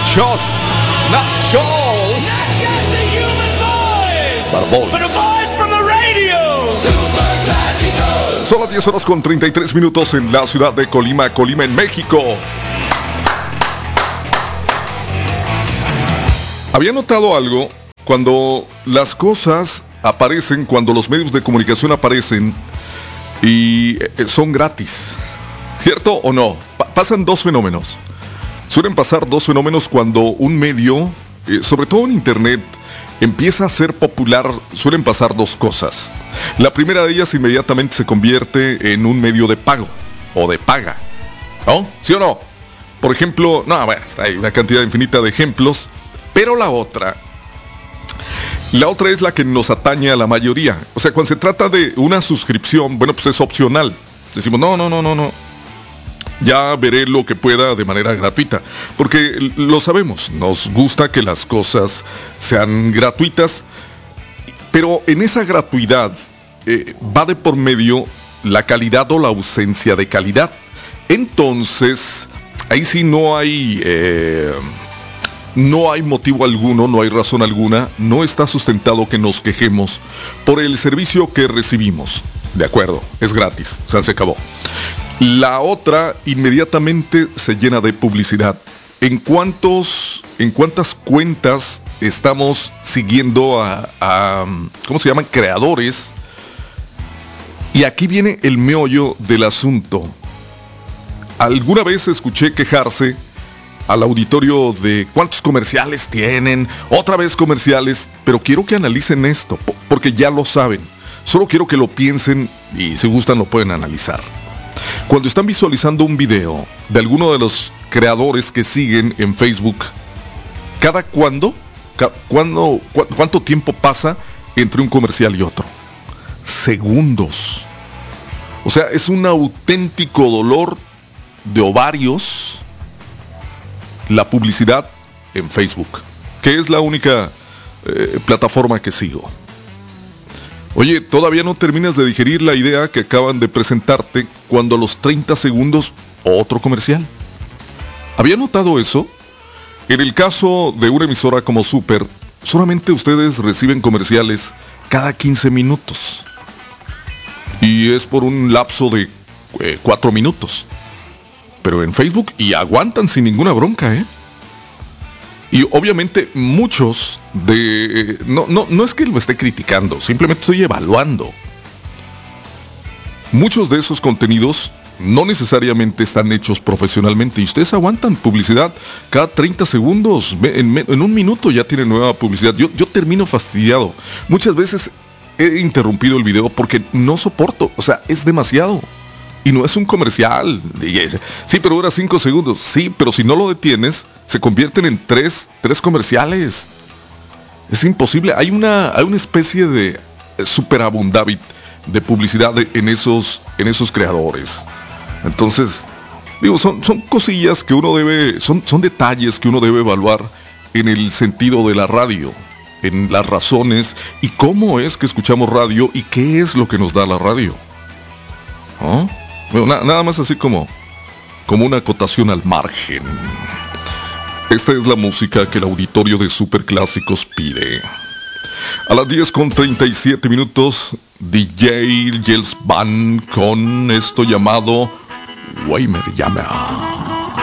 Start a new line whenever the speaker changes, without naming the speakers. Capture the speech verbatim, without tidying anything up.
nachos, nachos. Para boys. Son las diez horas con treinta y tres minutos en la ciudad de Colima, Colima en México. Había notado algo cuando las cosas aparecen, cuando los medios de comunicación aparecen y son gratis, ¿cierto o no? Pa- pasan dos fenómenos. Suelen pasar dos fenómenos cuando un medio, eh, sobre todo en internet, empieza a ser popular. Suelen pasar dos cosas. La primera de ellas inmediatamente se convierte en un medio de pago o de paga, ¿no? ¿Sí o no? Por ejemplo, no, bueno, hay una cantidad infinita de ejemplos, pero la otra, la otra es la que nos atañe a la mayoría. O sea, cuando se trata de una suscripción, bueno, pues es opcional. Decimos, no, no, no, no, no. Ya veré lo que pueda de manera gratuita. Porque lo sabemos, nos gusta que las cosas sean gratuitas. Pero en esa gratuidad eh, va de por medio la calidad o la ausencia de calidad. Entonces, ahí sí no hay... Eh, No hay motivo alguno, no hay razón alguna, no está sustentado que nos quejemos por el servicio que recibimos. De acuerdo, es gratis, o sea, se acabó. La otra inmediatamente se llena de publicidad. ¿En cuántos, en cuántas cuentas estamos siguiendo a, a, ¿cómo se llaman? Creadores. Y aquí viene el meollo del asunto. Alguna vez escuché quejarse al auditorio de cuántos comerciales tienen, otra vez comerciales, pero quiero que analicen esto, porque ya lo saben. Solo quiero que lo piensen y si gustan lo pueden analizar. Cuando están visualizando un video de alguno de los creadores que siguen en Facebook, ¿cada cuándo? Ca- ¿cuándo cu- ¿Cuánto tiempo pasa entre un comercial y otro? Segundos. O sea, es un auténtico dolor de ovarios la publicidad en Facebook, que es la única eh, plataforma que sigo. Oye, todavía no terminas de digerir la idea que acaban de presentarte cuando a los treinta segundos otro comercial. ¿Había notado eso? En el caso de una emisora como Super, solamente ustedes reciben comerciales cada quince minutos. Y es por un lapso de eh, cuatro minutos. Pero en Facebook, y aguantan sin ninguna bronca, ¿eh? Y obviamente muchos de... No, no, no es que lo esté criticando, simplemente estoy evaluando. Muchos de esos contenidos no necesariamente están hechos profesionalmente y ustedes aguantan publicidad cada treinta segundos. En, en un minuto ya tienen nueva publicidad. Yo, yo termino fastidiado. Muchas veces he interrumpido el video porque no soporto. O sea, es demasiado. Y no es un comercial. Sí, pero dura cinco segundos. Sí, pero si no lo detienes, se convierten en tres, tres comerciales. Es imposible. Hay una, hay una especie de superabundávit de publicidad en esos, en esos creadores. Entonces, digo, son, son cosillas que uno debe, son, son detalles que uno debe evaluar en el sentido de la radio, en las razones y cómo es que escuchamos radio y qué es lo que nos da la radio. ¿Oh? Bueno, na- nada más así como, como una acotación al margen. Esta es la música que el auditorio de Superclásicos pide. A las diez con treinta y siete minutos, D J Jels Van con esto llamado Weimer Llama.